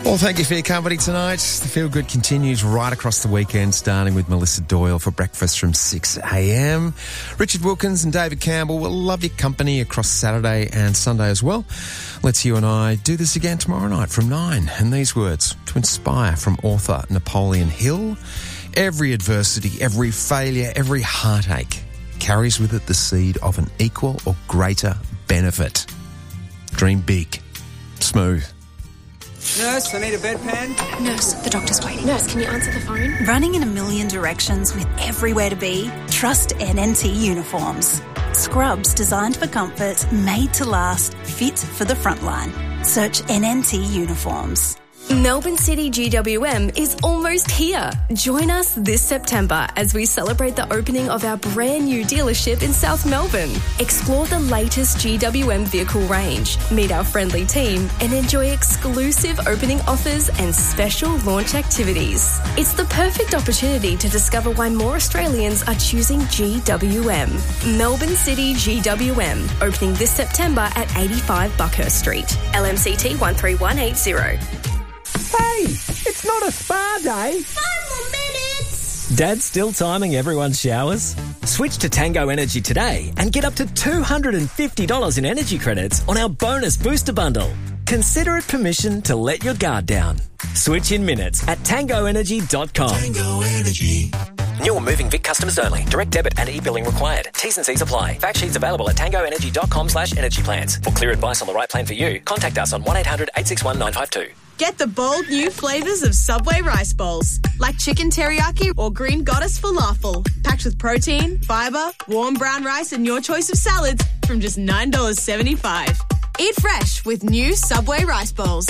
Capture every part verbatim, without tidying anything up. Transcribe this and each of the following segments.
Well, thank you for your company tonight. The Feel Good continues right across the weekend, starting with Melissa Doyle for breakfast from six a.m. Richard Wilkins and David Campbell will love your company across Saturday and Sunday as well. Let's you and I do this again tomorrow night from nine. And these words to inspire from author Napoleon Hill. Every adversity, every failure, every heartache carries with it the seed of an equal or greater benefit. Dream big. Smooth. Nurse, I need a bedpan. Nurse, the doctor's waiting. Nurse, can you answer the phone? Running in a million directions with everywhere to be? Trust N N T Uniforms. Scrubs designed for comfort, made to last, fit for the front line. Search N N T Uniforms. Melbourne City G W M is almost here. Join us this September as we celebrate the opening of our brand new dealership in South Melbourne. Explore the latest G W M vehicle range, meet our friendly team, and enjoy exclusive opening offers and special launch activities. It's the perfect opportunity to discover why more Australians are choosing G W M. Melbourne City G W M, opening this September at eighty-five Buckhurst Street. L M C T one three one eight zero. Hey, it's not a spa day. Five more minutes. Dad's still timing everyone's showers? Switch to Tango Energy today and get up to two hundred fifty dollars in energy credits on our bonus booster bundle. Consider it permission to let your guard down. Switch in minutes at tango energy dot com. Tango Energy. New or moving Vic customers only. Direct debit and e-billing required. T's and C's apply. Fact sheets available at tango energy dot com slash energy plans. For clear advice on the right plan for you, contact us on one eight hundred eight six one nine five two. Get the bold new flavours of Subway rice bowls, like chicken teriyaki or green goddess falafel, packed with protein, fibre, warm brown rice and your choice of salads from just nine dollars seventy-five. Eat fresh with new Subway rice bowls.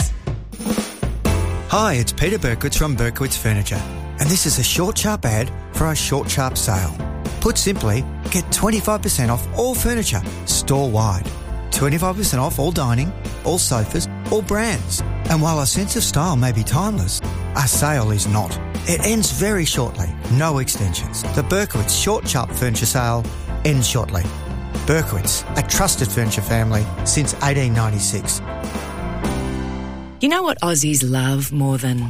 Hi, it's Peter Berkowitz from Berkowitz Furniture, and this is a short, sharp ad for our short, sharp sale. Put simply, get twenty-five percent off all furniture, store-wide. twenty-five percent off all dining, all sofas, all brands. And while our sense of style may be timeless, our sale is not. It ends very shortly. No extensions. The Berkowitz Short Sharp Furniture Sale ends shortly. Berkowitz, a trusted furniture family since eighteen ninety-six. You know what Aussies love more than...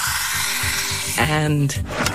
And...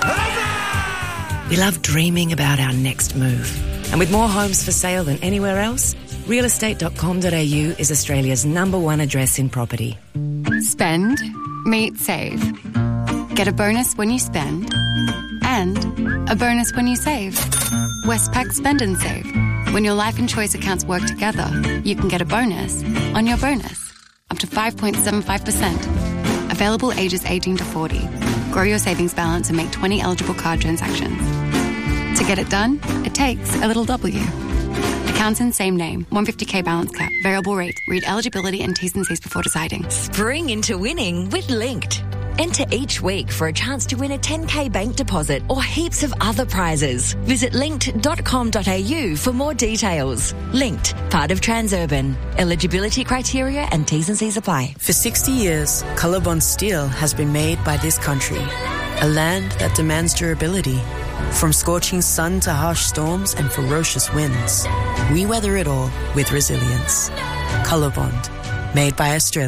We love dreaming about our next move. And with more homes for sale than anywhere else, real estate dot com dot a u is Australia's number one address in property. Spend, meet, save. Get a bonus when you spend and a bonus when you save. Westpac Spend and Save. When your life and choice accounts work together, you can get a bonus on your bonus, up to five point seven five percent. Available ages eighteen to forty. Grow your savings balance and make twenty eligible card transactions. To get it done, it takes a little W. Accounts in same name. one hundred fifty thousand balance cap. Variable rate. Read eligibility and T's and C's before deciding. Spring into winning with Linked. Enter each week for a chance to win a ten thousand bank deposit or heaps of other prizes. Visit linked dot com dot a u for more details. Linked, part of Transurban. Eligibility criteria and T's and C's apply. For sixty years, Colorbond steel has been made by this country, a land that demands durability. From scorching sun to harsh storms and ferocious winds, we weather it all with resilience. Colorbond, made by Australia.